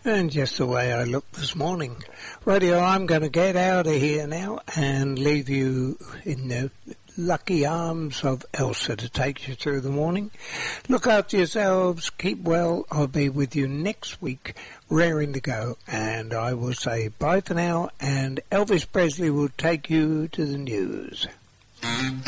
And just the way I look this morning. Radio, I'm going to get out of here now and leave you in the lucky arms of Elsa to take you through the morning. Look after yourselves, keep well. I'll be with you next week, raring to go. And I will say bye for now, and Elvis Presley will take you to the news.